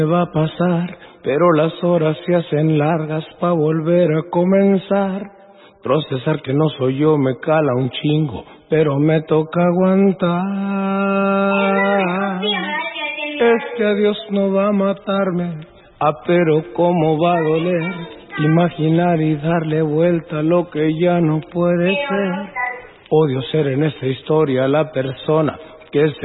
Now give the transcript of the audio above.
va a pasar, pero las horas se hacen largas pa' volver a comenzar. Procesar que no soy yo me cala un chingo, pero me toca aguantar. Este adiós no va a matarme, pero cómo va a doler. Imaginar y darle vuelta a lo que ya no puede ser. Odio ser en esta historia la persona que se